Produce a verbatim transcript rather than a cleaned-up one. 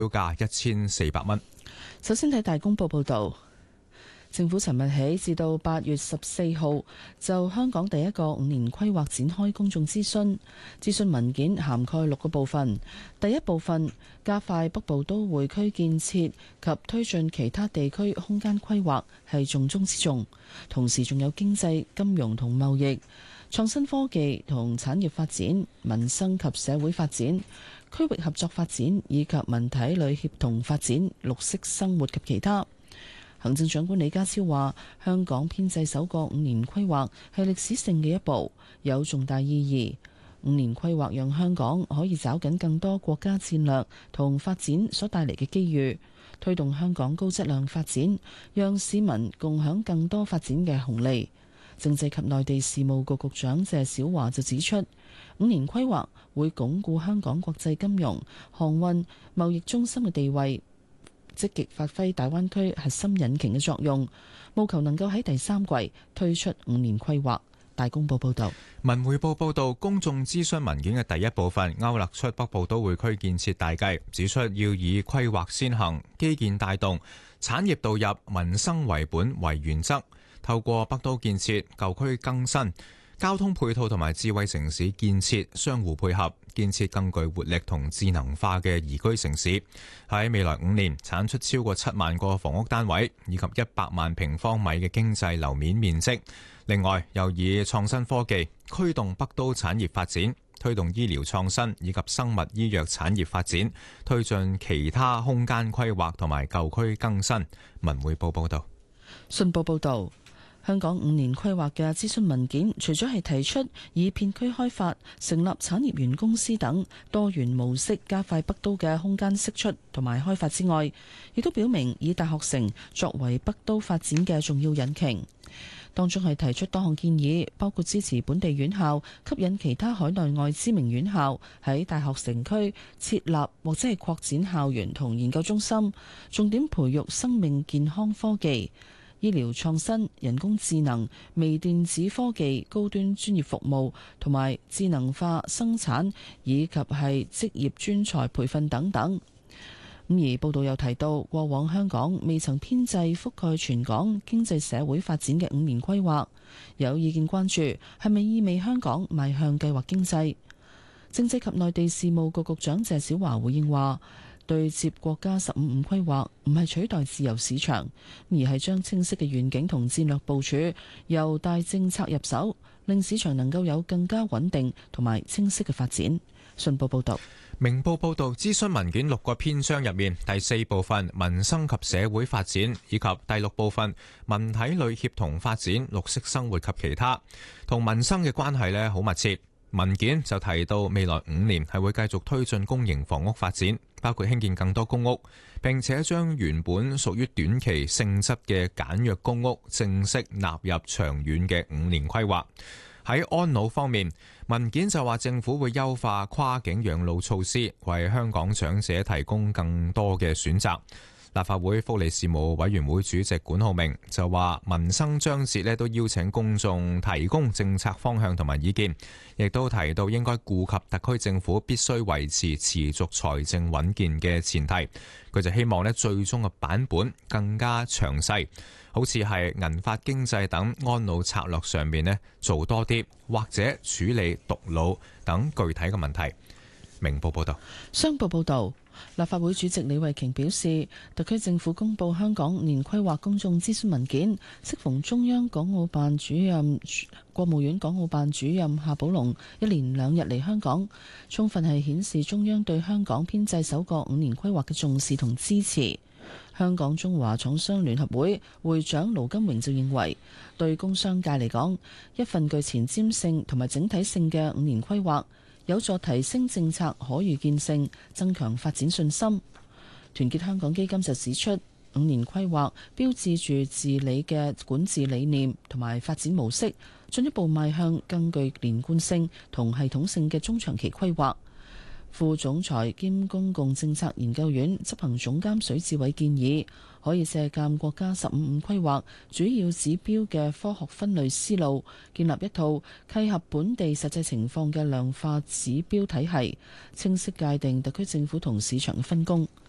標價一千四百蚊。 首先睇大公報報導。政府尋日起至到八月十四號就香港第一個五年規劃展開公眾諮詢，諮詢文件涵蓋六個部分。第一部分加快北部都會區建設及推進其他地區空間規劃係重中之重，同時仲有經濟、金融同貿易、創新科技同產業發展、民生及社會發展、區域合作發展以及文體旅協同發展、綠色生活及其他。行政長官李家超話：香港編制首個五年規劃係歷史性嘅一步，有重大意義。五年規劃讓香港可以抓緊更多國家戰略同發展所帶嚟嘅機遇，推動香港高質量發展，讓市民共享更多發展嘅紅利。政制及內地事務局局長謝小華就指出，五年規劃會鞏固香港國際金融、航運、貿易中心嘅地位，積極發揮大灣區核心引擎嘅作用，務求能夠喺第三季推出五年規劃。大公報報道。 文匯報報道，公眾諮詢文件嘅第一部分勾勒出北部都會區建設大計，指出要以規劃先行、基建帶動、產業導入、民生為本為原則，透過北都建設、舊區更新、交通配套同埋智慧城市建設相互配合，建設更具活力同智能化嘅宜居城市。喺未來五年產出超過七萬個房屋單位，以及一百萬平方米嘅經濟樓面面積。另外，又以創新科技驅動北都產業發展，推動醫療創新以及生物醫藥產業發展，推進其他空間規劃同埋舊區更新。文匯報報道。 信報報導。香港五年規劃嘅諮詢文件，除咗係提出以片區開發、成立產業園公司等多元模式加快北都嘅空間釋出同埋開發之外，亦都表明以大學城作為北都發展嘅重要引擎。當中係提出多項建議，包括支持本地院校吸引其他海內外知名院校喺大學城區設立或者係擴展校園同研究中心，重點培育生命健康科技、醫療創新、人工智能、微電子科技、高端專業服務同埋智能化生產，以及係職業專才培訓等等。咁而報道又提到，過往香港未曾編製覆蓋全港經濟社會發展嘅五年規劃，有意見關注係咪意味香港邁向計劃經濟。政制及內地事務局局長謝小華回應話，對接國家十五五規劃唔係取代自由市場，而係將清晰嘅願景同戰略部署由大政策入手，令市場能夠有更加穩定同埋清晰嘅發展。信報報道。 明報報道，諮詢文件六個篇章入面，第四部分民生及社會發展，以及第六部分文體旅協同發展、綠色生活及其他，同民生嘅關係呢好密切。文件就提到未來五年係會繼續推進公營房屋發展，包括興建更多公屋，並且將原本屬於短期性質嘅簡約公屋正式納入長遠嘅五年規劃。喺安老方面，文件就話政府會優化跨境養老措施，為香港長者提供更多嘅選擇。立法會福利事務委員會主席管浩明就話，民生章節咧都邀請公眾提供政策方向同埋意見，亦都提到應該顧及特區政府必須維持持續財政穩健嘅前提。佢就希望咧最終嘅版本更加詳細，好似係銀髮經濟等安老策略上面咧做多啲，或者處理獨老等具體嘅問題。明報報道。 商報報道。立法會主席李慧瓊表示，特區政府公布香港五年規劃公眾諮詢文件，適逢中央港澳辦主任、國務院港澳辦主任夏寶龍一連兩日嚟香港，充分係顯示中央對香港編製首個五年規劃嘅重視同支持。香港中華廠商聯合會會長盧金榮就認為，對工商界嚟講，一份具前瞻性同埋整體性嘅五年規劃，有助提升政策可預見性，增強發展信心。團結香港基金就指出，五年規劃標誌住治理嘅管治理念同埋發展模式，進一步邁向更具連貫性同系統性嘅中長期規劃。副總裁兼公共政策研究院執行總監水志偉建議，可以借鑑國家十五五規劃主要指標嘅科學分類思路，建立一套契合本地實際情況嘅量化指標體系，清晰界定特區政府同市場嘅分工。